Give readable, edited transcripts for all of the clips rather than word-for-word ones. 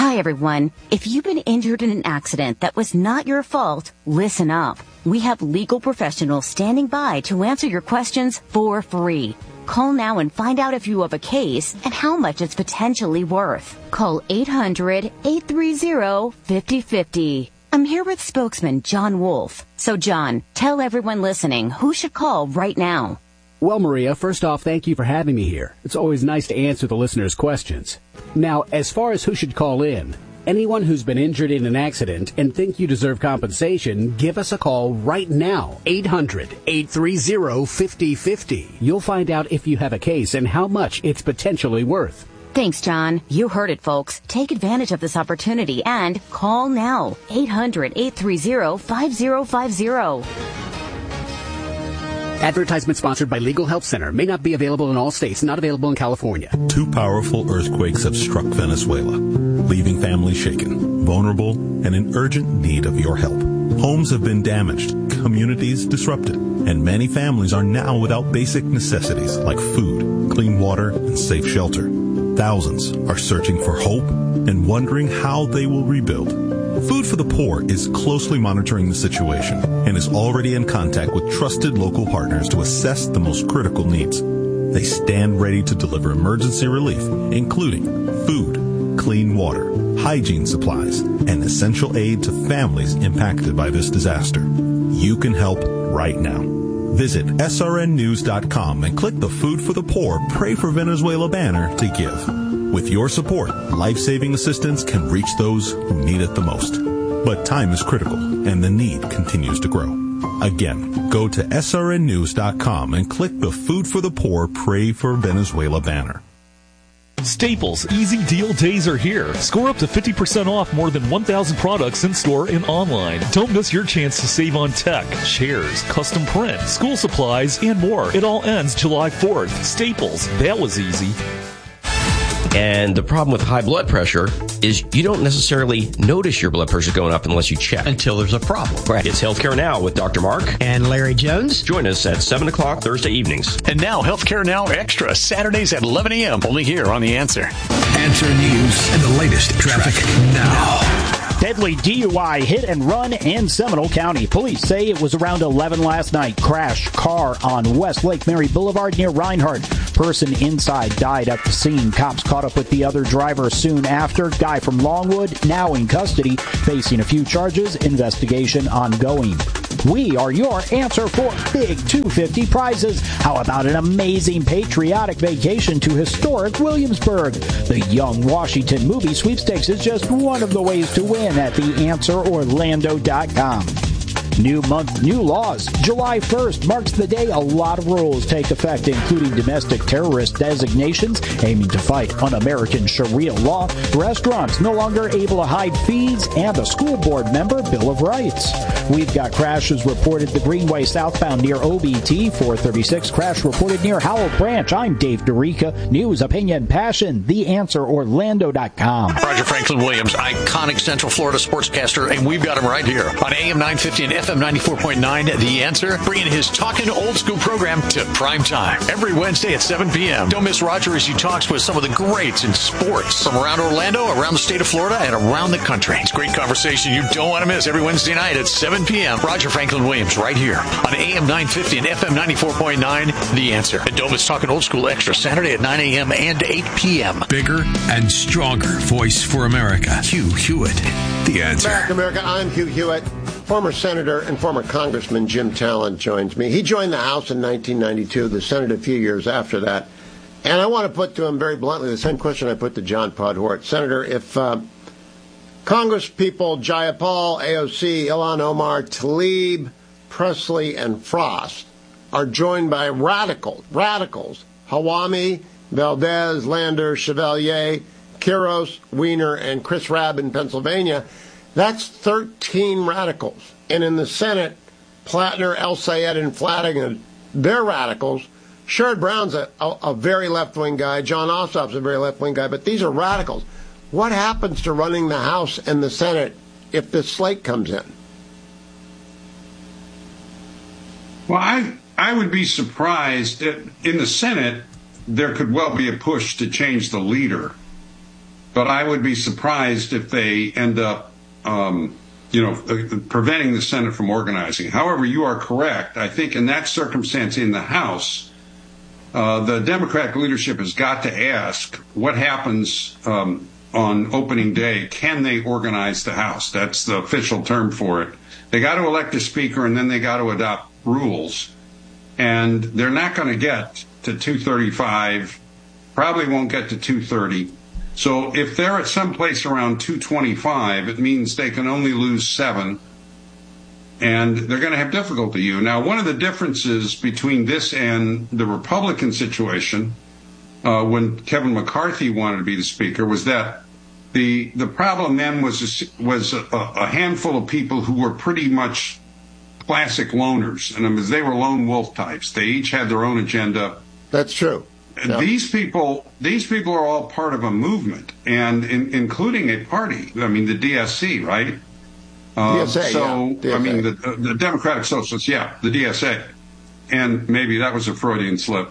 Hi, everyone. If you've been injured in an accident that was not your fault, listen up. We have legal professionals standing by to answer your questions for free. Call now and find out if you have a case and how much it's potentially worth. Call 800-830-5050. I'm here with spokesman John Wolf. So, John, tell everyone listening who should call right now. Well, Maria, first off, thank you for having me here. It's always nice to answer the listeners' questions. Now, as far as who should call in, anyone who's been injured in an accident and think you deserve compensation, give us a call right now. 800-830-5050. You'll find out if you have a case and how much it's potentially worth. Thanks, John. You heard it, folks. Take advantage of this opportunity and call now. 800-830-5050. Advertisement sponsored by Legal Help Center. May not be available in all states. Not available in California. 2 powerful earthquakes have struck Venezuela, leaving families shaken, vulnerable, and in urgent need of your help. Homes have been damaged, communities disrupted, and many families are now without basic necessities like food, clean water, and safe shelter. Thousands are searching for hope and wondering how they will rebuild. Food for the Poor is closely monitoring the situation and is already in contact with trusted local partners to assess the most critical needs. They stand ready to deliver emergency relief, including food, clean water, hygiene supplies, and essential aid to families impacted by this disaster. You can help right now. Visit srnnews.com and click the Food for the Poor Pray for Venezuela banner to give. With your support, life-saving assistance can reach those who need it the most. But time is critical, and the need continues to grow. Again, go to srnnews.com and click the Food for the Poor Pray for Venezuela banner. Staples Easy Deal Days are here. Score up to 50% off more than 1,000 products in store and online. Don't miss your chance to save on tech, chairs, custom print, school supplies, and more. It all ends July 4th. Staples, that was easy. And the problem with high blood pressure is you don't necessarily notice your blood pressure going up unless you check. Until there's a problem. Right. It's Healthcare Now with Dr. Mark and Larry Jones. Join us at 7 o'clock Thursday evenings. And now Healthcare Now Extra, Saturdays at 11 a.m. only here on The Answer. Answer News and the latest traffic now. Deadly DUI hit and run in Seminole County. Police say it was around 11 last night. Crash car on West Lake Mary Boulevard near Reinhardt. Person inside died at the scene. Cops caught up with the other driver soon after. Guy from Longwood now in custody, facing a few charges. Investigation ongoing. We are your answer for big 250 prizes. How about an amazing patriotic vacation to historic Williamsburg? The Young Washington Movie Sweepstakes is just one of the ways to win at theanswerorlando.com. New month, new laws. July 1st marks the day a lot of rules take effect, including domestic terrorist designations aiming to fight un-American Sharia law, restaurants no longer able to hide fees, and a school board member Bill of Rights. We've got crashes reported the Greenway southbound near OBT, 436 crash reported near Howell Branch. I'm Dave DeRica. News, opinion, passion, theanswerorlando.com. Roger Franklin Williams, iconic Central Florida sportscaster, and we've got him right here on AM 950 and FM 94.9, The Answer, bringing his Talkin' Old School program to prime time every Wednesday at 7 p.m. Don't miss Roger as he talks with some of the greats in sports from around Orlando, around the state of Florida, and around the country. It's great conversation you don't want to miss every Wednesday night at 7 p.m. Roger Franklin Williams right here on AM 950 and FM 94.9, The Answer. And don't miss Talkin' Old School Extra Saturday at 9 a.m. and 8 p.m. Bigger and stronger voice for America. Hugh Hewitt, The Answer. Back America, I'm Hugh Hewitt. Former Senator and former Congressman Jim Talent joins me. He joined the House in 1992, the Senate a few years after that. And I want to put to him very bluntly the same question I put to John Podhort. Senator, if Congress people Jayapal, AOC, Ilhan Omar, Tlaib, Presley, and Frost are joined by radicals, Hawami, Valdez, Lander, Chevalier, Quiros, Weiner, and Chris Rabb in Pennsylvania, that's 13 radicals. And in the Senate, Plattner, El Sayed, and Flanagan, they're radicals. Sherrod Brown's a very left-wing guy. John Ossoff's a very left-wing guy. But these are radicals. What happens to running the House and the Senate if this slate comes in? Well, I would be surprised that in the Senate there could well be a push to change the leader. but I would be surprised if they end up, preventing the Senate from organizing. However, you are correct. I think in that circumstance in the House, the Democratic leadership has got to ask what happens on opening day. Can they organize the House? That's the official term for it. They got to elect a speaker, and then they got to adopt rules. And they're not going to get to 235, probably won't get to 230. So if they're at some place around 225, it means they can only lose 7, and they're going to have difficulty. Now, one of the differences between this and the Republican situation, when Kevin McCarthy wanted to be the speaker, was that the problem then was a handful of people who were pretty much classic loners, and they were lone wolf types. They each had their own agenda. That's true. Yeah. These people are all part of a movement, and including a party. I mean, the DSC, right? DSA. DSA. I mean, the Democratic Socialists, the DSA, and maybe that was a Freudian slip.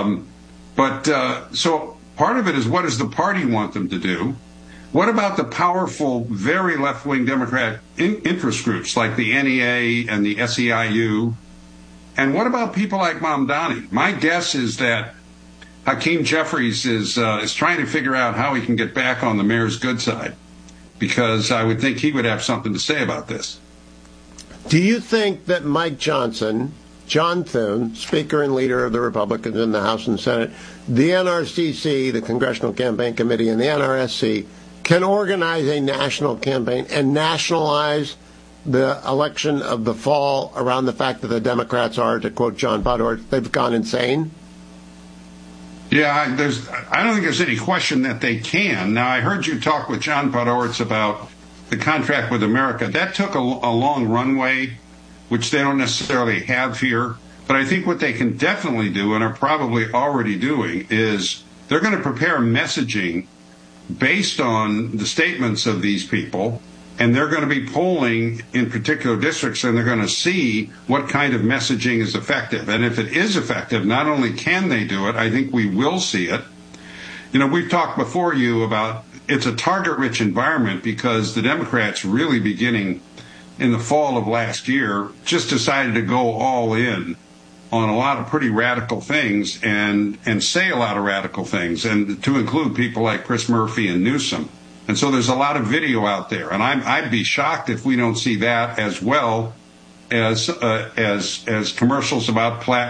So part of it is, what does the party want them to do? What about the powerful, very left-wing Democratic interest groups like the NEA and the SEIU? And what about people like Mamdani? My guess is that Hakeem Jeffries is trying to figure out how he can get back on the mayor's good side, because I would think he would have something to say about this. Do you think that Mike Johnson, John Thune, Speaker and leader of the Republicans in the House and Senate, the NRCC, the Congressional Campaign Committee, and the NRSC can organize a national campaign and nationalize the election of the fall around the fact that the Democrats are, to quote John Podhoretz, they've gone insane? Yeah, I don't think there's any question that they can. Now, I heard you talk with John Podhoretz about the contract with America. That took a long runway, which they don't necessarily have here. But I think what they can definitely do, and are probably already doing, is they're going to prepare messaging based on the statements of these people, and they're going to be polling in particular districts, and they're going to see what kind of messaging is effective. And if it is effective, not only can they do it, I think we will see it. We've talked before about it's a target-rich environment, because the Democrats really, beginning in the fall of last year, just decided to go all in on a lot of pretty radical things and say a lot of radical things, and to include people like Chris Murphy and Newsom. And so there's a lot of video out there, and I'd be shocked if we don't see that, as well as commercials about